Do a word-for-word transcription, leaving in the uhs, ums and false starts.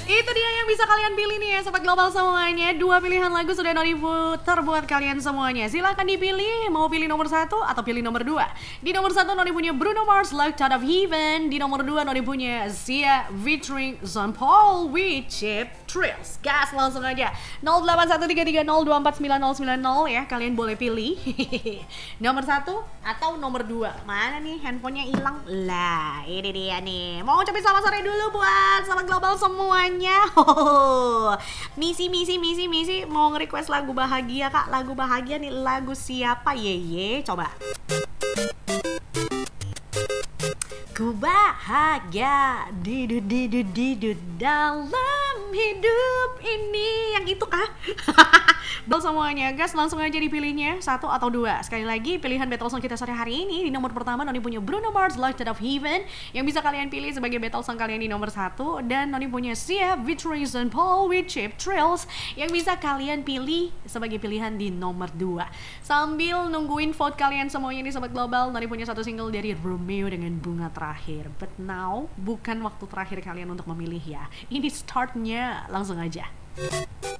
Itu dia yang bisa kalian pilih nih ya Sobat Global semuanya. Dua pilihan lagu sudah Noni putar buat kalian semuanya. Silahkan dipilih, mau pilih nomor satu atau pilih nomor dua. Di nomor satu Noni punya Bruno Mars, Like Out of Heaven. Di nomor dua Noni punya Sia featuring Sean Paul with Cheap Thrills. Gas langsung aja nol delapan satu tiga tiga nol dua empat sembilan nol sembilan nol ya. Kalian boleh pilih nomor satu atau nomor dua. Mana nih handphonenya hilang? Lah ini dia nih. Mau ucapin selamat sore dulu buat Sobat Global semuanya. Oh, misi misi misi misi mau nge-request lagu bahagia Kak. Lagu bahagia nih, lagu siapa? Yeye, coba. Ku bahagia didut didut didut dalam hidup ini. Yang itu kah? Bel semuanya guys, langsung aja dipilihnya satu atau dua. Sekali lagi pilihan battle song kita sore hari ini. Di nomor pertama Noni punya Bruno Mars, Like Out of Heaven, yang bisa kalian pilih sebagai battle song kalian di nomor satu. Dan Noni punya Sia featuring Sean Paul with Cheap Thrills, yang bisa kalian pilih sebagai pilihan di nomor dua. Sambil nungguin vote kalian semuanya nih Sobat Global, Noni punya satu single dari Romeo dengan Bunga Terakhir. But now bukan waktu terakhir kalian untuk memilih ya. Ini startnya, langsung aja.